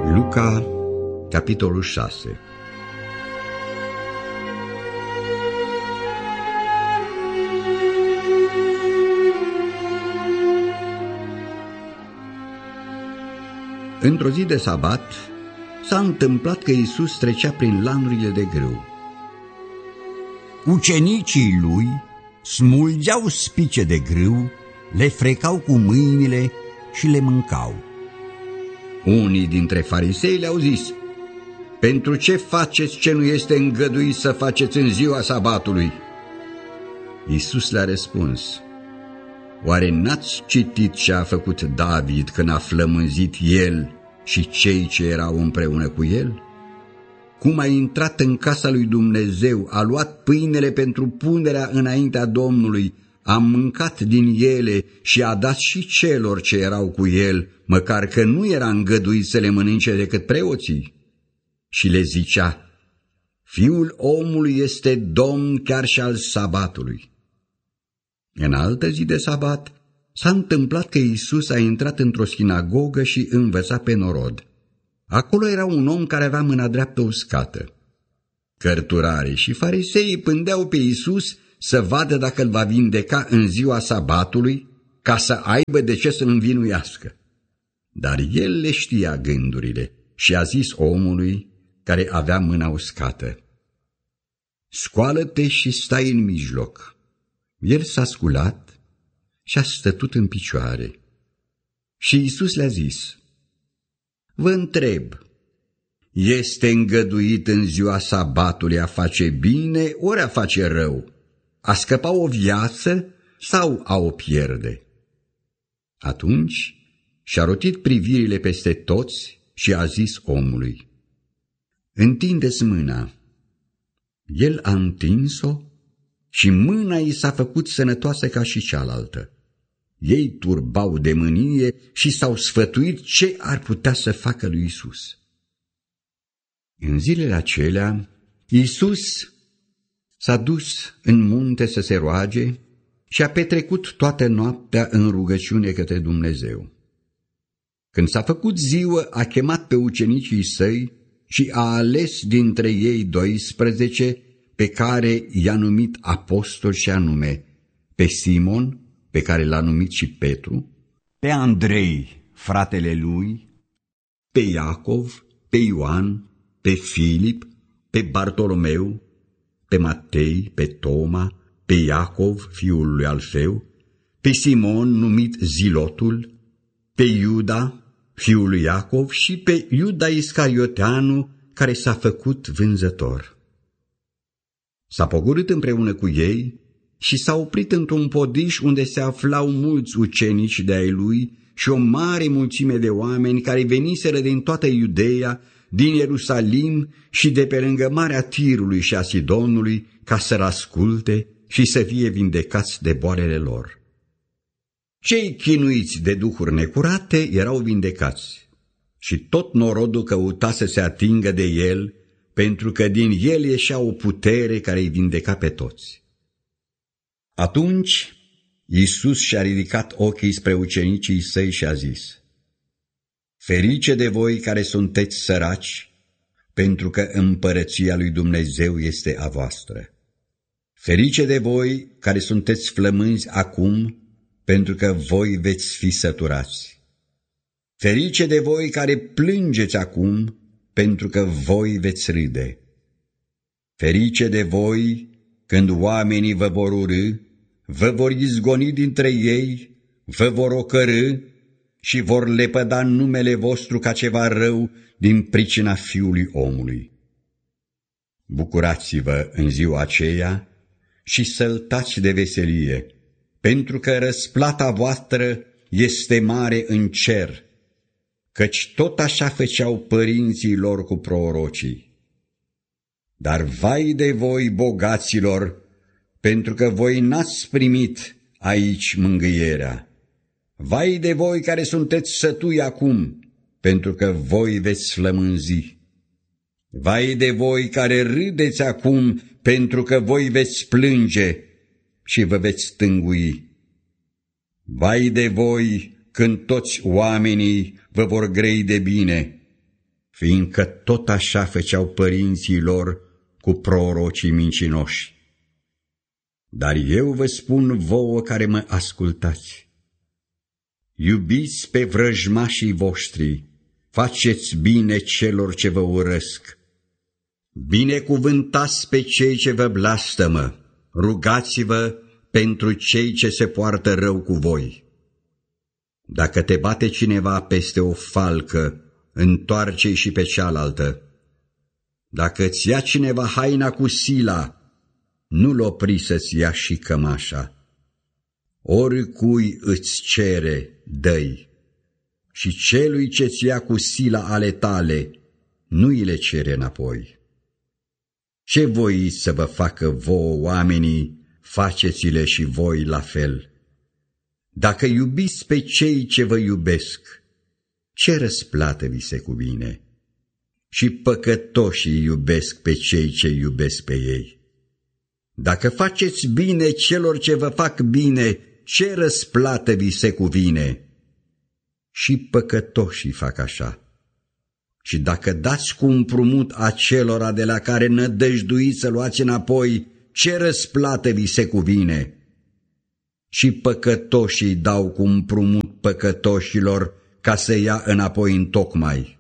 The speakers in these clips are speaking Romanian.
Luca, capitolul 6. Într-o zi de sabat s-a întâmplat că Iisus trecea prin lanurile de grâu. Ucenicii lui smulgeau spice de grâu, le frecau cu mâinile și le mâncau. Unii dintre farisei le-au zis: „Pentru ce faceți ce nu este îngăduit să faceți în ziua sabatului?” Iisus le-a răspuns: „Oare n-ați citit ce a făcut David când a flămânzit el și cei ce erau împreună cu el? Cum a intrat în casa lui Dumnezeu, a luat pâinele pentru punerea înaintea Domnului, a mâncat din ele și a dat și celor ce erau cu el, măcar că nu era îngăduit să le mănânce decât preoții. Și le zicea: Fiul omului este domn chiar și al sabatului.” În altă zi de sabat s-a întâmplat că Iisus a intrat într-o sinagogă și învăța pe norod. Acolo era un om care avea mâna dreaptă uscată. Cărturarii și fariseii pândeau pe Iisus să vadă dacă îl va vindeca în ziua sabatului, ca să aibă de ce să-l învinuiască. Dar el le știa gândurile și a zis omului care avea mâna uscată: „Scoală-te și stai în mijloc.” El s-a sculat și a stătut în picioare. Și Iisus le-a zis: „Vă întreb, este îngăduit în ziua sabatului a face bine ori a face rău, a scăpa o viață sau a o pierde?” Atunci și-a rotit privirile peste toți și a zis omului: „Întinde-ți mâna.” El a întins-o și mâna i s-a făcut sănătoasă ca și cealaltă. Ei turbau de mânie și s-au sfătuit ce ar putea să facă lui Iisus. În zilele acelea, Iisus s-a dus în munte să se roage și a petrecut toată noaptea în rugăciune către Dumnezeu. Când s-a făcut ziua, a chemat pe ucenicii săi și a ales dintre ei 12 pe care i-a numit apostoli, și anume pe Simon, pe care l-a numit și Petru, pe Andrei, fratele lui, pe Iacov, pe Ioan, pe Filip, pe Bartolomeu, pe Matei, pe Toma, pe Iacov, fiul lui Alfeu, pe Simon, numit Zilotul, pe Iuda, fiul lui Iacov, și pe Iuda Iscarioteanu, care s-a făcut vânzător. S-a pogorât împreună cu ei și s-a oprit într-un podiș unde se aflau mulți ucenici de-ai lui și o mare mulțime de oameni care veniseră din toată Iudeea, din Ierusalim și de pe lângă Marea Tirului și a Sidonului, ca să-l asculte și să fie vindecați de boalele lor. Cei chinuiți de duhuri necurate erau vindecați și tot norodul căuta să se atingă de el, pentru că din el ieșea o putere care îi vindeca pe toți. Atunci Iisus și-a ridicat ochii spre ucenicii săi și a zis: „Ferice de voi care sunteți săraci, pentru că împărăția lui Dumnezeu este a voastră. Ferice de voi care sunteți flămânzi acum, pentru că voi veți fi săturați. Ferice de voi care plângeți acum, pentru că voi veți râde. Ferice de voi când oamenii vă vor urâ, vă vor izgoni dintre ei, vă vor ocărî și vor lepăda numele vostru ca ceva rău din pricina Fiului omului. Bucurați-vă în ziua aceea și săltați de veselie, pentru că răsplata voastră este mare în cer, căci tot așa făceau părinții lor cu prorocii. Dar vai de voi, bogaților, pentru că voi n-ați primit aici mângâierea. Vai de voi care sunteți sătui acum, pentru că voi veți flămânzi. Vai de voi care râdeți acum, pentru că voi veți plânge și vă veți stângui. Vai de voi când toți oamenii vă vor grăi de bine, fiindcă tot așa făceau părinții lor cu prorocii mincinoși. Dar eu vă spun vouă care mă ascultați: iubiți pe vrăjmașii voștri, faceți bine celor ce vă urăsc, binecuvântați pe cei ce vă blastămă, rugați-vă pentru cei ce se poartă rău cu voi. Dacă te bate cineva peste o falcă, întoarce-i și pe cealaltă. Dacă îți ia cineva haina cu sila, nu-l opri să-ți ia și cămașa. Oricui îți cere, dă-i, și celui ce-ți ia cu sila ale tale, nu îi le cere înapoi. Ce voiți să vă facă vouă oamenii, faceți-le și voi la fel. Dacă iubiți pe cei ce vă iubesc, ce răsplată vi se cuvine? Și păcătoșii iubesc pe cei ce iubesc pe ei. Dacă faceți bine celor ce vă fac bine, ce răsplată vi se cuvine? Și păcătoșii fac așa. Și dacă dați cu împrumut acelora de la care nădăjduiți să luați înapoi, ce răsplată vi se cuvine? Și păcătoșii dau cu împrumut păcătoșilor ca să ia înapoi întocmai.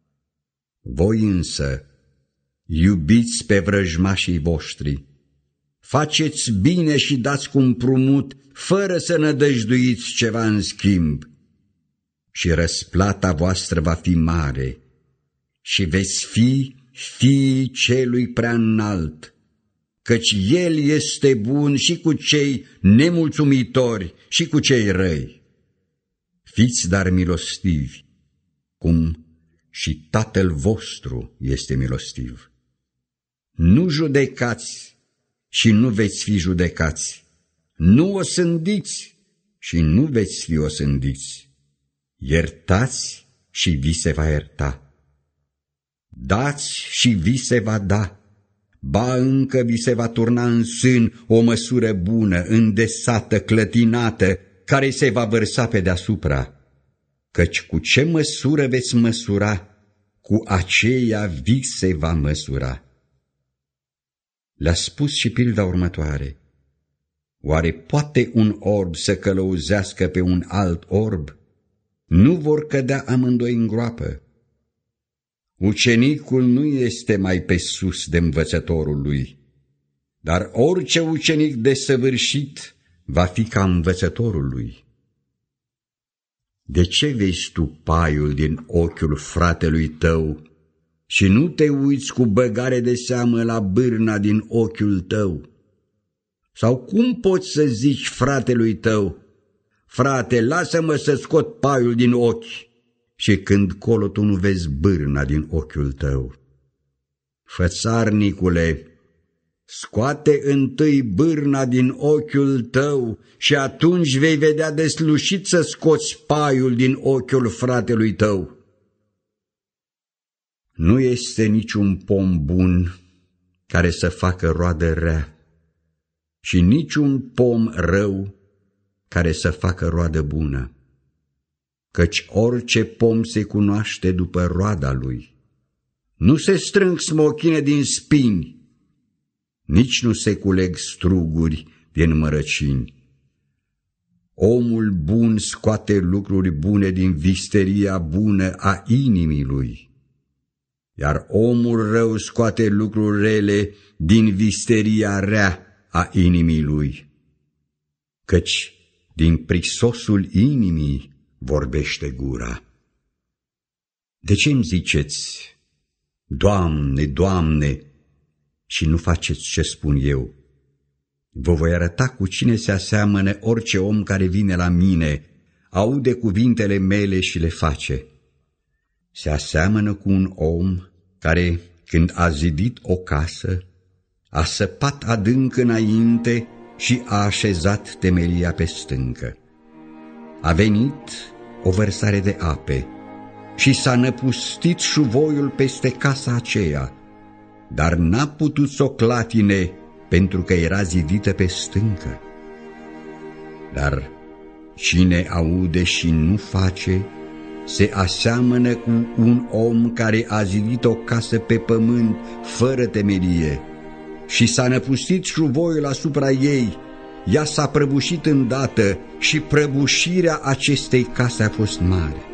Voi însă iubiți pe vrăjmașii voștri, faceți bine și dați cu împrumut, fără să nădăjduiți ceva în schimb, și răsplata voastră va fi mare și veți fi fiii celui prea înalt, căci El este bun și cu cei nemulțumitori și cu cei răi. Fiți dar milostivi, cum și Tatăl vostru este milostiv. Nu judecați și nu veți fi judecați, nu osândiți și nu veți fi osândiți, iertați și vi se va ierta, dați și vi se va da, ba încă vi se va turna în sân o măsură bună, îndesată, clătinată, care se va vărsa pe deasupra, căci cu ce măsură veți măsura, cu aceea vi se va măsura. Le-a spus și pilda următoare: oare poate un orb să călăuzească pe un alt orb? Nu vor cădea amândoi în groapă. Ucenicul nu este mai pe sus de învățătorul lui, dar orice ucenic desăvârșit va fi ca învățătorul lui. De ce vezi tu paiul din ochiul fratelui tău și nu te uiți cu băgare de seamă la bârna din ochiul tău? Sau cum poți să zici fratelui tău: frate, lasă-mă să scot paiul din ochi, și când colo tu nu vezi bârna din ochiul tău? Fățarnicule, scoate întâi bârna din ochiul tău și atunci vei vedea deslușit să scoți paiul din ochiul fratelui tău. Nu este niciun pom bun care să facă roadă rea și niciun pom rău care să facă roadă bună, căci orice pom se cunoaște după roada lui. Nu se strâng smochine din spini, nici nu se culeg struguri din mărăcini. Omul bun scoate lucruri bune din visteria bună a inimii lui, iar omul rău scoate lucruri rele din visteria rea a inimii lui, căci din prisosul inimii vorbește gura. De ce îmi ziceți: Doamne, Doamne, și nu faceți ce spun eu? Vă voi arăta cu cine se aseamănă orice om care vine la mine, aude cuvintele mele și le face. Se aseamănă cu un om care, când a zidit o casă, a săpat adânc înainte și a așezat temelia pe stâncă. A venit o vărsare de ape și s-a năpustit șuvoiul peste casa aceea, dar n-a putut să o clatine pentru că era zidită pe stâncă. Dar cine aude și nu face, se aseamănă cu un om care a zidit o casă pe pământ fără temelie și s-a năpustit șuvoiul asupra ei. Ea s-a prăbușit îndată și prăbușirea acestei case a fost mare.